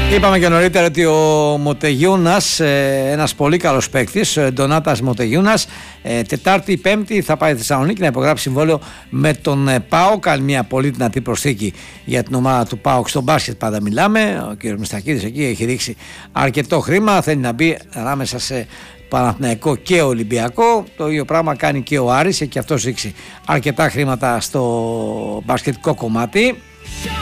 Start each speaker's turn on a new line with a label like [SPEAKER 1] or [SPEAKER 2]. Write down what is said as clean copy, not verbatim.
[SPEAKER 1] Είπαμε και νωρίτερα ότι ο Μοτεγιούνας, ένας πολύ καλός παίκτης, ο Ντονάτας Μοτεγιούνας, Τετάρτη, Πέμπτη θα πάει στη Θεσσαλονίκη να υπογράψει συμβόλαιο με τον ΠΑΟΚ. Κάνει μια πολύ δυνατή προσθήκη για την ομάδα του ΠΑΟΚ. Στο μπάσκετ πάντα μιλάμε. Ο κ. Μιστακίδης εκεί έχει ρίξει αρκετό χρήμα. Θέλει να μπει ανάμεσα σε Παναθηναϊκό και Ολυμπιακό. Το ίδιο πράγμα κάνει και ο Άρης. Έχει και αυτός ρίξει αρκετά χρήματα στο μπασκετικό κομμάτι.